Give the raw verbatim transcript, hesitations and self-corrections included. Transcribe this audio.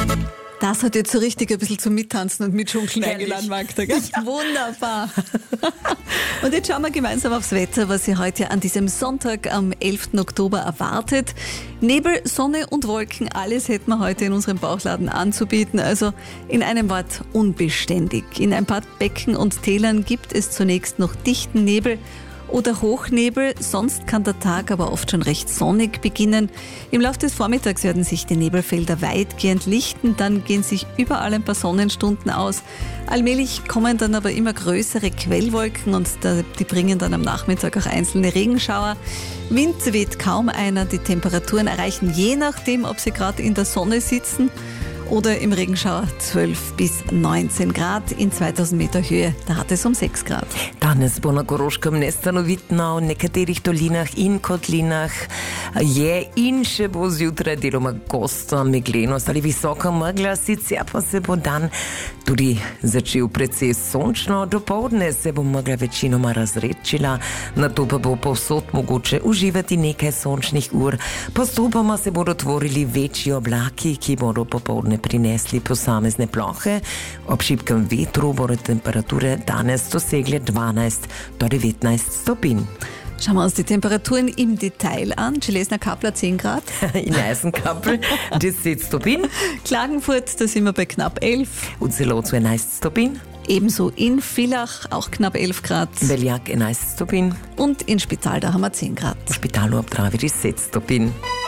Das hat jetzt so richtig ein bisschen zum Mittanzen und Mitschunkeln eingeladen, Magda. Gell? Ja. Wunderbar. Und jetzt schauen wir gemeinsam aufs Wetter, was Sie heute an diesem Sonntag am elften Oktober erwartet. Nebel, Sonne und Wolken, alles hätten wir heute in unserem Bauchladen anzubieten. Also in einem Wort unbeständig. In ein paar Becken und Tälern gibt es zunächst noch dichten Nebel oder Hochnebel, sonst kann der Tag aber oft schon recht sonnig beginnen. Im Laufe des Vormittags werden sich die Nebelfelder weitgehend lichten, dann gehen sich überall ein paar Sonnenstunden aus. Allmählich kommen dann aber immer größere Quellwolken und die bringen dann am Nachmittag auch einzelne Regenschauer. Wind weht kaum einer, die Temperaturen erreichen je nachdem, ob sie gerade in der Sonne sitzen oder im Regenschauer zwölf bis neunzehn Grad in zweitausend Meter Höhe. Da hat es um sechs Grad. Danes bo na Koroškem ne stanovitno, v nekaterih dolinah in kotlinah je in še bo zjutraj deloma gosta meglenost ali visoka megla, sicer pa se bo dan tudi začel precej sončno. Dopoldne se bo megla večinoma razredčila, nato pa bo povsod mogoče uživati nekaj sončnih ur. Postopoma se bodo tvorili večji oblaki, ki bodo popoldne prinesli posamezne plohe. Ob šibkem vetru bodo temperature danes dosegle dvanajst do devetnajst stopinj. Schauen wir uns die Temperaturen im Detail an. Schlesner Kappler zehn Grad. In Eisenkappel deset stopinj. Klagenfurt, da sind wir bei knapp elf. V Celovcu enajst stopinj. Ebenso in Villach auch knapp elf Grad. Beljak enajst stopinj. Und in Spital, da haben wir zehn Grad. V Špitalu ob Dravi deset stopinj.